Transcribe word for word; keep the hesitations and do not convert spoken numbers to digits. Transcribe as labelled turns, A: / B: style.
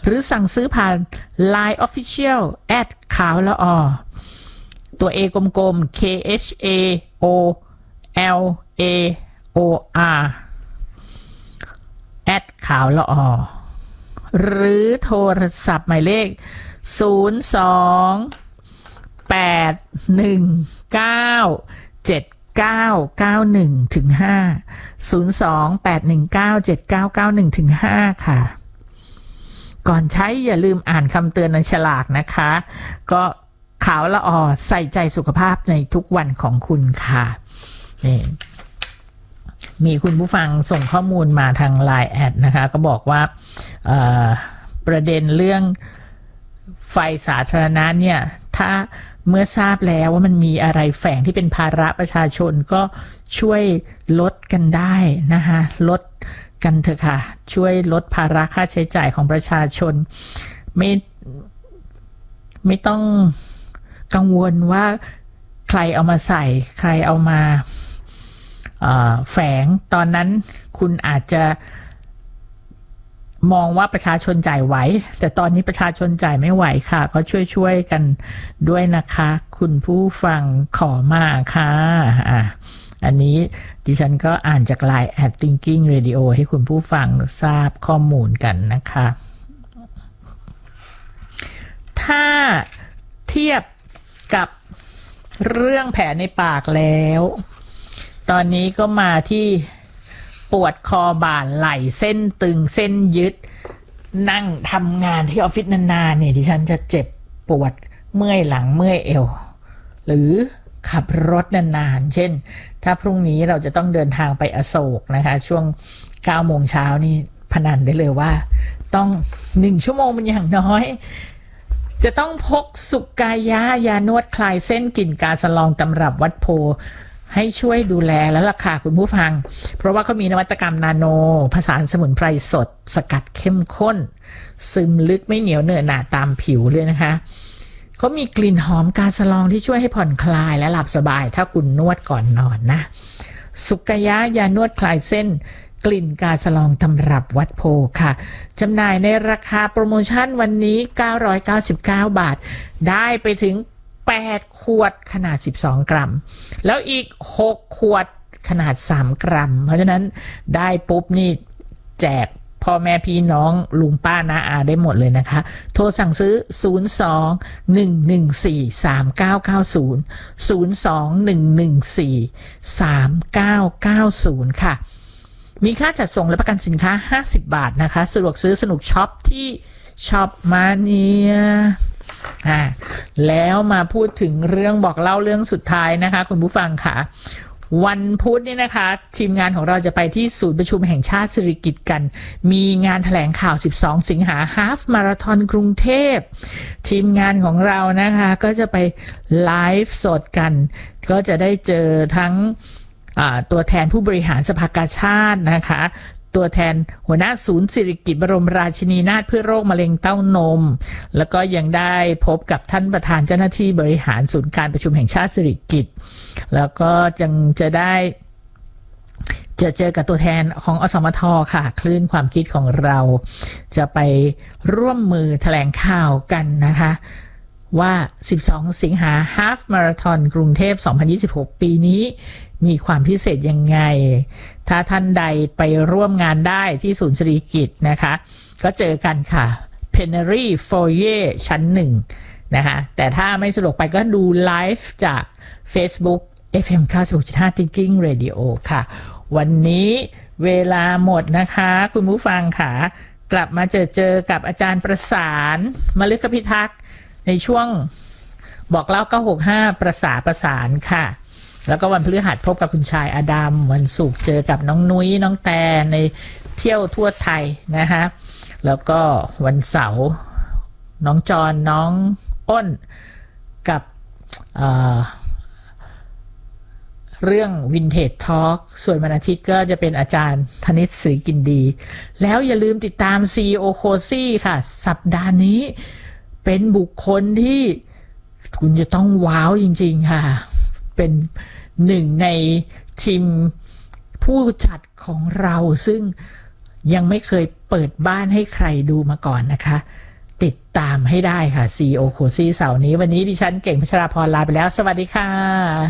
A: หรือสั่งซื้อผ่าน ไลน์ Official แอดข่าวละออตัว A กลมๆ K H A O L A O R แอดข่าวละออหรือโทรศัพท์หมายเลขศูนย์ สอง แปด หนึ่ง เก้า เจ็ด เก้า เก้า หนึ่ง ถึง ห้า ศูนย์ สอง แปด หนึ่ง เก้า เจ็ด เก้า เก้า หนึ่ง ถึง ห้า ค่ะก่อนใช้อย่าลืมอ่านคำเตือนในฉลากนะคะก็ขาวละออใส่ใจสุขภาพในทุกวันของคุณค่ะนี่มีคุณผู้ฟังส่งข้อมูลมาทาง ไลน์ แอดนะคะก็บอกว่าประเด็นเรื่องไฟสาธารณะเนี่ยถ้าเมื่อทราบแล้วว่ามันมีอะไรแฝงที่เป็นภาระประชาชนก็ช่วยลดกันได้นะคะลดกันเถอะค่ะช่วยลดภาระค่าใช้จ่ายของประชาชนไม่ไม่ต้องกังวลว่าใครเอามาใส่ใครเอามาแฝงตอนนั้นคุณอาจจะมองว่าประชาชนจ่ายไหวแต่ตอนนี้ประชาชนจ่ายไม่ไหวค่ะก็ช่วยๆกันด้วยนะคะคุณผู้ฟังขอมาค่ะอ่ะอันนี้ดิฉันก็อ่านจาก ไลน์ แอด Thinking Radio ให้คุณผู้ฟังทราบข้อมูลกันนะคะถ้าเทียบกับเรื่องแผลในปากแล้วตอนนี้ก็มาที่ปวดคอบ่าไหล่เส้นตึงเส้นยึดนั่งทำงานที่ออฟฟิศนานๆเนี่ยดิฉันจะเจ็บปวดเมื่อยหลังเมื่อยเอวหรือขับรถนานๆเช่นถ้าพรุ่งนี้เราจะต้องเดินทางไปอโศกนะคะช่วงเก้าโมงเช้านี่พนันได้เลยว่าต้องหนึ่งชั่วโมงเป็นอย่างน้อยจะต้องพกสุกายะยานวดคลายเส้นกลิ่นกาสลองตำรับวัดโพให้ช่วยดูแลแล้วล่ะค่ะคุณผู้ฟังเพราะว่าเขามีนวัตกรรมนาโนผสานสมุนไพรสดสกัดเข้มข้นซึมลึกไม่เหนียวเหนอะหนะตามผิวเลยนะคะเขามีกลิ่นหอมกาสลองที่ช่วยให้ผ่อนคลายและหลับสบายถ้าคุณนวดก่อนนอนนะสุกายะยานวดคลายเส้นกลิ่นกาสลองตำรับวัดโพค่ะจำหน่ายในราคาโปรโมชั่นวันนี้เก้าร้อยเก้าสิบเก้าบาทได้ไปถึงแปดขวดขนาดสิบสองกรัมแล้วอีกหกขวดขนาดสามกรัมเพราะฉะนั้นได้ปุ๊บนี่แจกพ่อแม่พี่น้องลุงป้าน้าอาได้หมดเลยนะคะโทรสั่งซื้อศูนย์ สอง หนึ่ง หนึ่ง สี่ สาม เก้า เก้า ศูนย์ ศูนย์ สอง หนึ่ง หนึ่ง สี่ สาม เก้า เก้า ศูนย์ค่ะมีค่าจัดส่งและประกันสินค้าห้าสิบบาทนะคะสะดวกซื้อสนุกช็อปที่ช็อปมาเนียอ่าแล้วมาพูดถึงเรื่องบอกเล่าเรื่องสุดท้ายนะคะคุณผู้ฟังค่ะวันพุธนี่นะคะทีมงานของเราจะไปที่ศูนย์ประชุมแห่งชาติสิริกิติ์กันมีงานแถลงข่าวสิบสองสิงหาฮาล์ฟมาราธอนกรุงเทพทีมงานของเรานะคะก็จะไปไลฟ์สดกันก็จะได้เจอทั้งตัวแทนผู้บริหารสภากาชาตินะคะตัวแทนหัวหน้าศูนย์สิริกิติ์บรมราชินีนาถเพื่อโรคมะเร็งเต้านมแล้วก็ยังได้พบกับท่านประธานเจ้าหน้าที่บริหารศูนย์การประชุมแห่งชาติสิริกิติ์แล้วก็ยังจะได้จะเจอกับตัวแทนของอสมทค่ะคลื่นความคิดของเราจะไปร่วมมือแถลงข่าวกันนะคะว่าสิบสองสิงหาฮาล์ฟมาราธอนกรุงเทพสองพันยี่สิบหกปีนี้มีความพิเศษยังไงถ้าท่านใดไปร่วมงานได้ที่ศูนย์สิริกิติ์นะคะก็เจอกันค่ะ Plenary Foyer ชั้นหนึ่งนะคะแต่ถ้าไม่สะดวกไปก็ดูไลฟ์จาก Facebook เอฟ เอ็ม เก้าสิบหกจุดห้า Thinking Radio ค่ะวันนี้เวลาหมดนะคะคุณผู้ฟังค่ะกลับมาเจอเจอกับอาจารย์ประสานมฤคพิทักษ์ในช่วงบอกเล่าเก้าหกห้าประสาประสานค่ะแล้วก็วันพฤหัสพบกับคุณชายอดัมวันศุกร์เจอกับน้องนุ้ยน้องแตนในเที่ยวทั่วไทยนะคะแล้วก็วันเสาร์น้องจอนน้องอ้นกับเอ่อเรื่องวินเทจทอล์กส่วนวันอาทิตย์ก็จะเป็นอาจารย์ธนิตศรีกินดีแล้วอย่าลืมติดตาม ซี อี โอ Cozy ค่ะสัปดาห์นี้เป็นบุคคลที่คุณจะต้องว้าวจริงๆค่ะเป็นหนึ่งในทีมผู้จัดของเราซึ่งยังไม่เคยเปิดบ้านให้ใครดูมาก่อนนะคะติดตามให้ได้ค่ะ ซี อี โอ Cozy เสาร์นี้วันนี้ดิฉันเก่งพัชราพรลาไปแล้วสวัสดีค่ะ